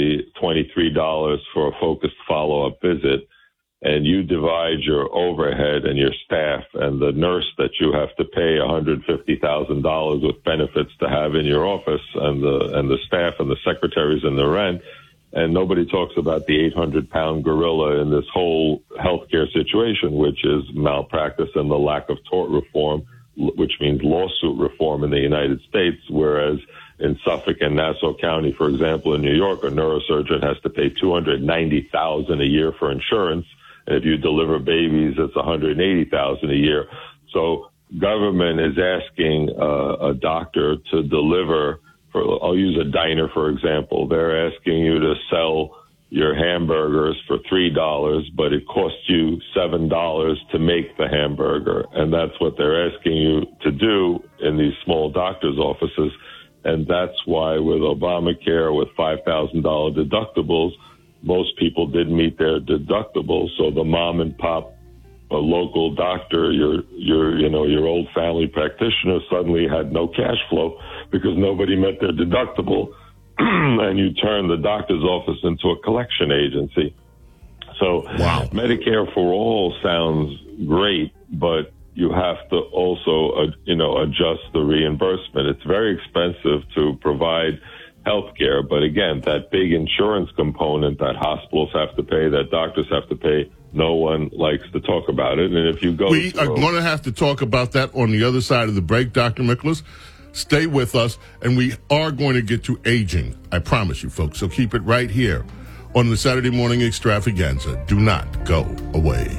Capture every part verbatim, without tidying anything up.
only twenty-three dollars for a focused follow-up visit, and you divide your overhead and your staff and the nurse that you have to pay one hundred fifty thousand dollars with benefits to have in your office and the and the staff and the secretaries and the rent, and nobody talks about the eight hundred pound gorilla in this whole healthcare situation, which is malpractice and the lack of tort reform, which means lawsuit reform in the United States, whereas in Suffolk and Nassau County, for example, in New York, a neurosurgeon has to pay two hundred ninety thousand dollars a year for insurance. And if you deliver babies, it's one hundred eighty thousand dollars a year. So government is asking uh, a doctor to deliver, for, I'll use a diner, for example. They're asking you to sell your hamburgers for three dollars, but it costs you seven dollars to make the hamburger. And that's what they're asking you to do in these small doctor's offices. And that's why with Obamacare, with five thousand dollars deductibles, most people didn't meet their deductibles. So the mom and pop, a local doctor, your, your, you know, your old family practitioner suddenly had no cash flow because nobody met their deductible. And you turn the doctor's office into a collection agency. So wow. Medicare for all sounds great, but you have to also, uh, you know, adjust the reimbursement. It's very expensive to provide health care. But again, that big insurance component that hospitals have to pay, that doctors have to pay, no one likes to talk about it. And if you go We through, are going to have to talk about that on the other side of the break, Doctor Miklas. Stay with us, and we are going to get to aging. I promise you, folks. So keep it right here on the Saturday Morning Extravaganza. Do not go away.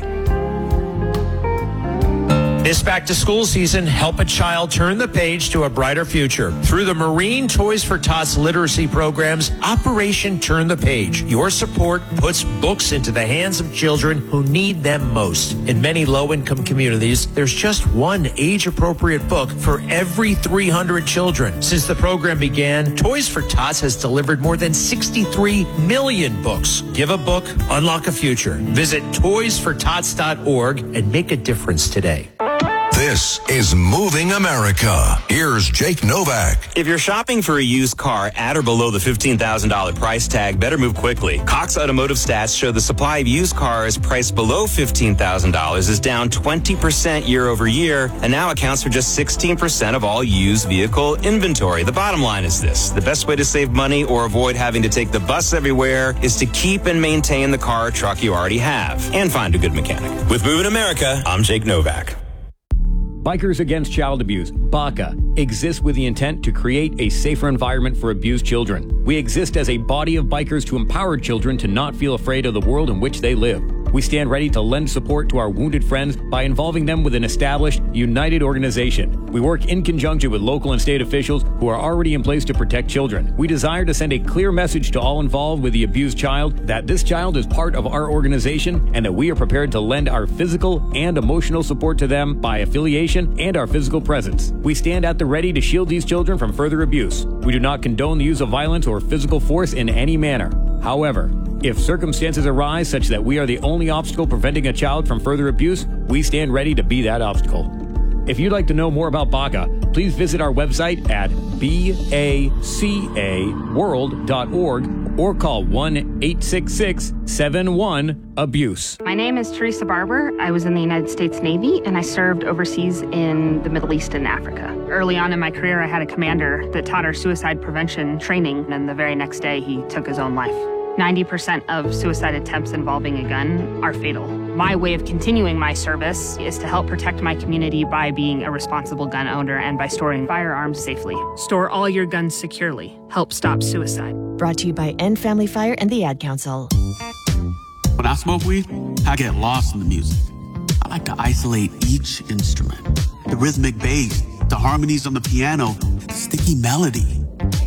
This back-to-school season, help a child turn the page to a brighter future. Through the Marine Toys for Tots literacy programs, Operation Turn the Page. Your support puts books into the hands of children who need them most. In many low-income communities, there's just one age-appropriate book for every three hundred children. Since the program began, Toys for Tots has delivered more than sixty-three million books. Give a book, unlock a future. Visit toys for tots dot org and make a difference today. This is Moving America. Here's Jake Novak. If you're shopping for a used car at or below the fifteen thousand dollars price tag, better move quickly. Cox Automotive stats show the supply of used cars priced below fifteen thousand dollars is down twenty percent year over year and now accounts for just sixteen percent of all used vehicle inventory. The bottom line is this. The best way to save money or avoid having to take the bus everywhere is to keep and maintain the car or truck you already have and find a good mechanic. With Moving America, I'm Jake Novak. Bikers Against Child Abuse, BACA, exists with the intent to create a safer environment for abused children. We exist as a body of bikers to empower children to not feel afraid of the world in which they live. We stand ready to lend support to our wounded friends by involving them with an established, united organization. We work in conjunction with local and state officials who are already in place to protect children. We desire to send a clear message to all involved with the abused child that this child is part of our organization and that we are prepared to lend our physical and emotional support to them by affiliation and our physical presence. We stand at the ready to shield these children from further abuse. We do not condone the use of violence or physical force in any manner. However, if circumstances arise such that we are the only obstacle preventing a child from further abuse, we stand ready to be that obstacle. If you'd like to know more about BACA, please visit our website at baca world dot org or call one eight six six seven one abuse. My name is Teresa Barber. I was in the United States Navy and I served overseas in the Middle East and Africa. Early on in my career, I had a commander that taught our suicide prevention training, and the very next day he took his own life. ninety percent of suicide attempts involving a gun are fatal. My way of continuing my service is to help protect my community by being a responsible gun owner and by storing firearms safely. Store all your guns securely. Help stop suicide. Brought to you by End Family Fire and the Ad Council. When I smoke weed, I get lost in the music. I like to isolate each instrument. The rhythmic bass, the harmonies on the piano, the sticky melody.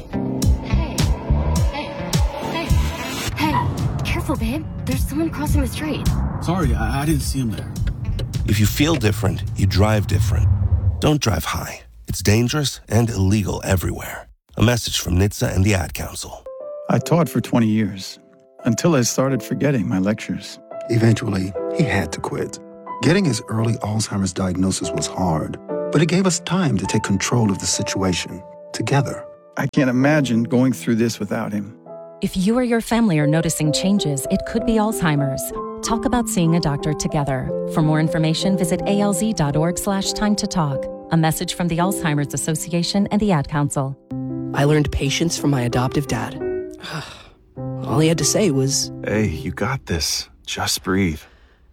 Careful, babe. There's someone crossing the street. Sorry, I, I didn't see him there. If you feel different, you drive different. Don't drive high. It's dangerous and illegal everywhere. A message from N H T S A and the Ad Council. I taught for twenty years, until I started forgetting my lectures. Eventually, he had to quit. Getting his early Alzheimer's diagnosis was hard, but it gave us time to take control of the situation, together. I can't imagine going through this without him. If you or your family are noticing changes, it could be Alzheimer's. Talk about seeing a doctor together. For more information, visit alz.org slash time to talk. A message from the Alzheimer's Association and the Ad Council. I learned patience from my adoptive dad. All he had to say was, "Hey, you got this. Just breathe."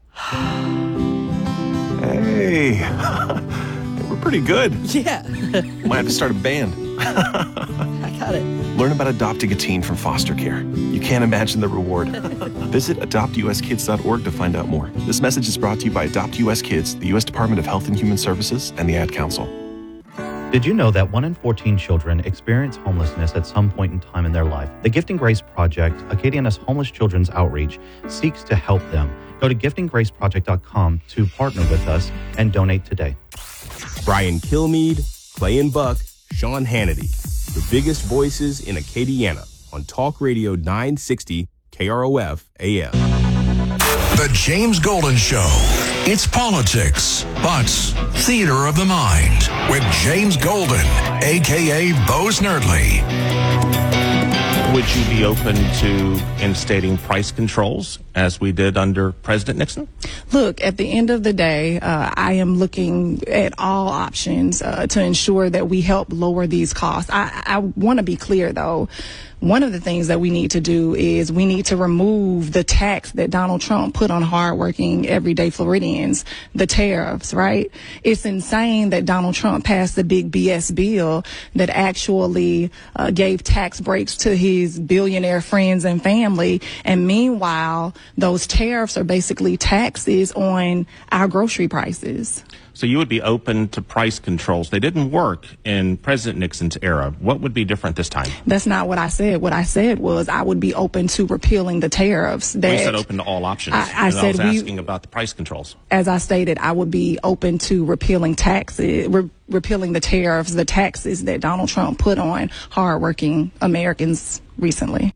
Hey, we're pretty good. Yeah. Might have to start a band. I got it. Learn about adopting a teen from foster care. You can't imagine the reward. Visit adopt u s kids dot org to find out more. This message is brought to you by Adopt U S Kids, the U S Department of Health and Human Services, and the Ad Council. Did you know that one in fourteen children experience homelessness at some point in time in their life? The Gifting Grace Project, Acadiana's homeless children's outreach, seeks to help them. Go to gifting grace project dot com to partner with us and donate today. Brian Kilmeade, Clay and Buck, Sean Hannity, the biggest voices in Acadiana on Talk Radio nine sixty K R O F A M. The James Golden Show. It's politics, but theater of the mind with James Golden, a k a. Bo Snerdley. Would you be open to instating price controls as we did under President Nixon? Look, at the end of the day, uh, I am looking at all options uh, to ensure that we help lower these costs. I, I want to be clear, though. One of the things that we need to do is we need to remove the tax that Donald Trump put on hardworking, everyday Floridians, the tariffs, right? It's insane that Donald Trump passed the big B S bill that actually uh, gave tax breaks to his billionaire friends and family. And meanwhile, those tariffs are basically taxes on our grocery prices. So you would be open to price controls. They didn't work in President Nixon's era. What would be different this time? That's not what I said. What I said was I would be open to repealing the tariffs. That we said open to all options. I, I and said I was we, asking about the price controls. As I stated, I would be open to repealing taxes, re- repealing the tariffs, the taxes that Donald Trump put on hardworking Americans recently.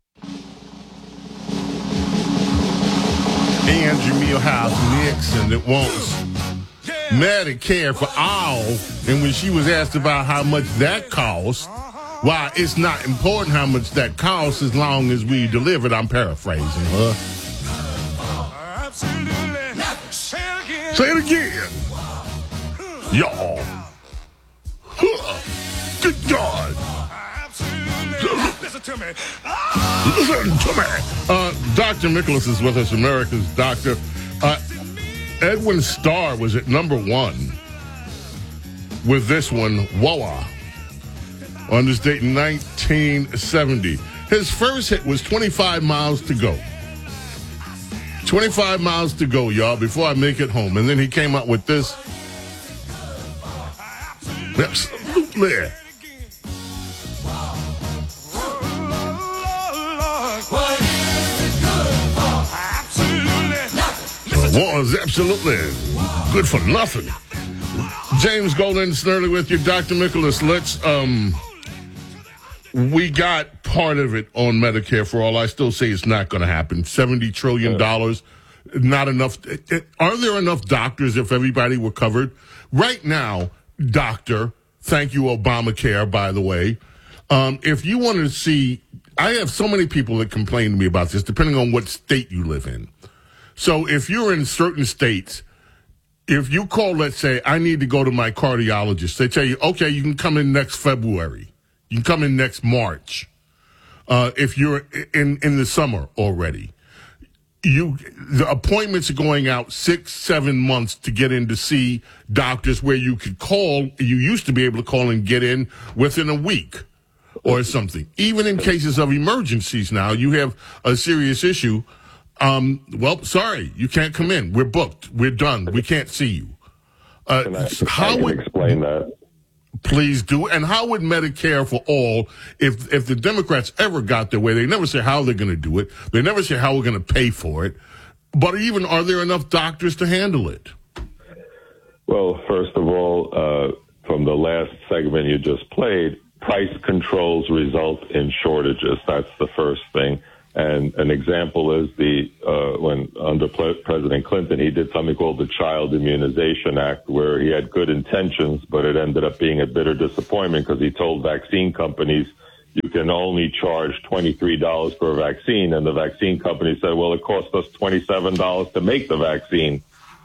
And Jamil House Nixon that wants Medicare for all, and when she was asked about how much that costs, why it's not important how much that costs as long as we deliver it. I'm paraphrasing her. Say it again. Y'all. Huh. Good God. Listen to me. Listen to me. Uh, Doctor Nicholas is with us, America's doctor. Uh, Edwin Starr was at number one with this one, Wah-Wah, on this date in nineteen seventy. His first hit was twenty-five miles to go. twenty-five miles to go, y'all, before I make it home. And then he came out with this. Absolutely. Was absolutely good for nothing. James Golden, Snerdley with you. Doctor Nicholas, let's, um, we got part of it on Medicare for all. I still say it's not going to happen. seventy trillion dollars, not enough. It, it, are there enough doctors if everybody were covered? Right now, doctor, thank you, Obamacare, by the way. Um, if you want to see, I have so many people that complain to me about this, depending on what state you live in. So if you're in certain states, if you call, let's say, I need to go to my cardiologist, they tell you, okay, you can come in next February. You can come in next March. Uh, if you're in, in the summer already. You, the appointments are going out six, seven months to get in to see doctors where you could call. You used to be able to call and get in within a week or something. Even in cases of emergencies now, you have a serious issue. Um, well, sorry, you can't come in. We're booked. We're done. We can't see you. Uh, can I, can how I would explain that? Please do. And how would Medicare for all, if if the Democrats ever got their way, they never say how they're going to do it. They never say how we're going to pay for it. But even, are there enough doctors to handle it? Well, first of all, uh, from the last segment you just played, price controls result in shortages. That's the first thing. And an example is the uh, when under President Clinton, he did something called the Child Immunization Act, where he had good intentions, but it ended up being a bitter disappointment because he told vaccine companies, you can only charge twenty-three dollars for a vaccine. And the vaccine company said, well, it cost us twenty-seven dollars to make the vaccine.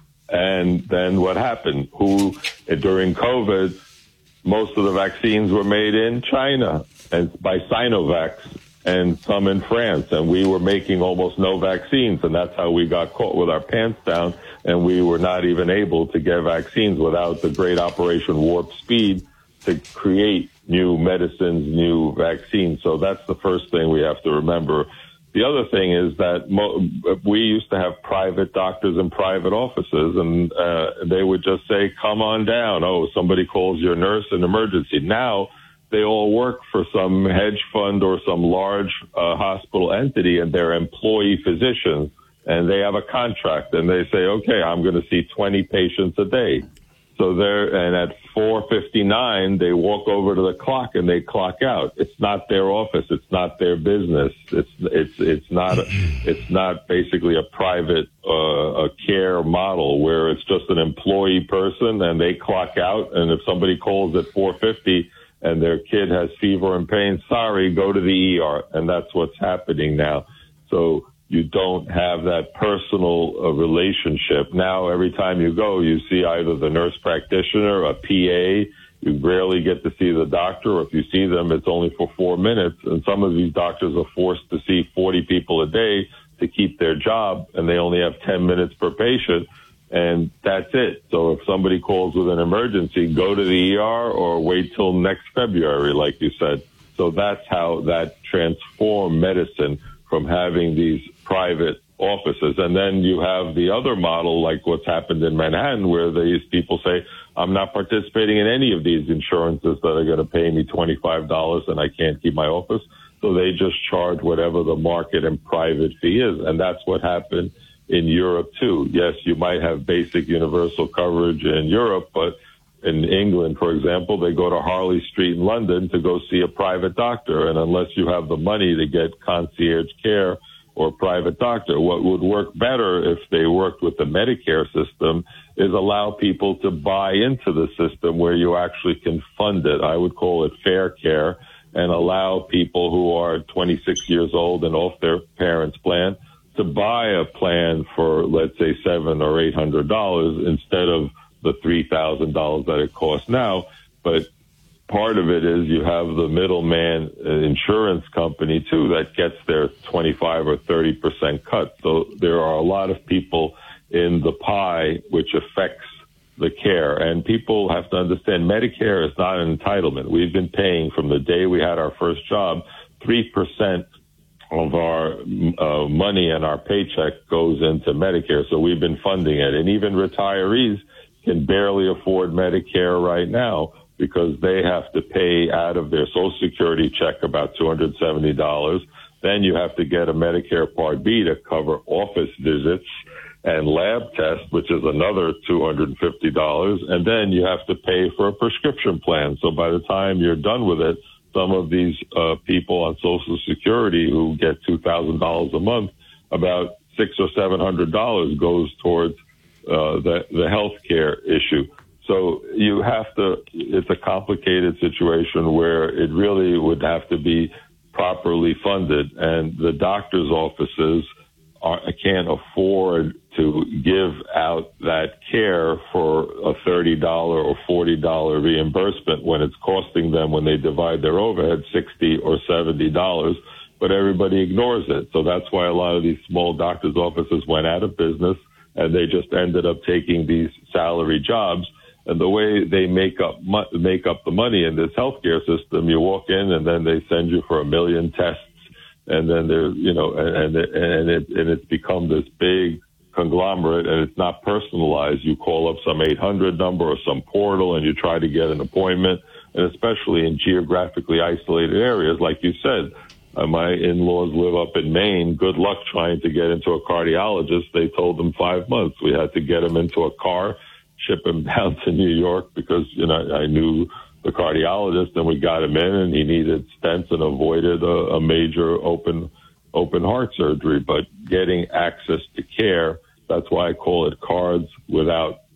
And then what happened? Who, during COVID, most of the vaccines were made in China and by Sinovac and some in France. And we were making almost no vaccines. And that's how we got caught with our pants down. And we were not even able to get vaccines without the great Operation Warp Speed to create new medicines, new vaccines. So that's the first thing we have to remember. The other thing is that mo- we used to have private doctors in private offices, and uh, they would just say, come on down. Oh, somebody calls your nurse an emergency. Now they all work for some hedge fund or some large uh, hospital entity, and they're employee physicians, and they have a contract, and they say, okay, I'm going to see twenty patients a day. So they're, and at four fifty-nine, they walk over to the clock and they clock out. It's not their office. It's not their business. It's, it's, it's not, it's not basically a private, uh, a care model where it's just an employee person and they clock out. And if somebody calls at four fifty and their kid has fever and pain, sorry, go to the E R. And that's what's happening now. So you don't have that personal uh, relationship. Now, every time you go, you see either the nurse practitioner, a P A. You rarely get to see the doctor, or if you see them, it's only for four minutes. And some of these doctors are forced to see forty people a day to keep their job, and they only have ten minutes per patient, and that's it. So if somebody calls with an emergency, go to the E R or wait till next February, like you said. So that's how that transformed medicine from having these private offices. And then you have the other model, like what's happened in Manhattan, where these people say, I'm not participating in any of these insurances that are going to pay me twenty-five dollars and I can't keep my office. So they just charge whatever the market and private fee is. And that's what happened in Europe too. Yes, you might have basic universal coverage in Europe, but in England, for example, they go to Harley Street in London to go see a private doctor. And unless you have the money to get concierge care or private doctor, what would work better if they worked with the Medicare system is allow people to buy into the system where you actually can fund it. I would call it fair care, and allow people who are twenty-six years old and off their parents' plan to buy a plan for, let's say, seven or eight hundred dollars instead of the three thousand dollars that it costs now. But part of it is you have the middleman insurance company, too, that gets their twenty-five or thirty percent cut. So there are a lot of people in the pie which affects the care. And people have to understand Medicare is not an entitlement. We've been paying from the day we had our first job, three percent of our uh, money and our paycheck goes into Medicare. So we've been funding it. And even retirees can barely afford Medicare right now because they have to pay out of their Social Security check about two hundred seventy dollars. Then you have to get a Medicare Part B to cover office visits and lab tests, which is another two hundred fifty dollars. And then you have to pay for a prescription plan. So by the time you're done with it, some of these uh, people on Social Security who get two thousand dollars a month, about six or seven hundred dollars goes towards uh, the, the health care issue. So you have to, it's a complicated situation where it really would have to be properly funded, and the doctor's offices are, can't afford to give out that care for a thirty dollars or forty dollars reimbursement when it's costing them, when they divide their overhead, sixty dollars or seventy dollars, but everybody ignores it. So that's why a lot of these small doctor's offices went out of business, and they just ended up taking these salary jobs. And the way they make up make up the money in this healthcare system, you walk in and then they send you for a million tests, and then there's, you know, and and and, it, and it's become this big conglomerate, and it's not personalized. You call up some eight hundred number or some portal, and you try to get an appointment. And especially in geographically isolated areas, like you said, uh, my in-laws live up in Maine. Good luck trying to get into a cardiologist. They told them five months. We had to get them into a car, ship him down to New York because, you know, I knew the cardiologist, and we got him in, and he needed stents and avoided a, a major open open heart surgery. But getting access to care, that's why I call it cards without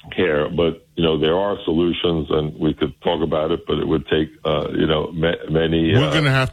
care. But, you know, there are solutions, and we could talk about it, but it would take, uh, you know, ma- many... We're uh, going to have